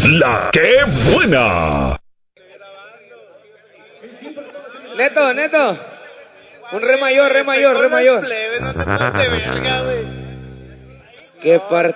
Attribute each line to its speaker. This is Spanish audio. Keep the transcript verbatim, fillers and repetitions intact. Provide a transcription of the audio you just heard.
Speaker 1: La que buena.
Speaker 2: Neto, Neto. Un re mayor, re mayor, re mayor.
Speaker 3: Plebes, no te pases de verga, güey.
Speaker 2: Qué parte.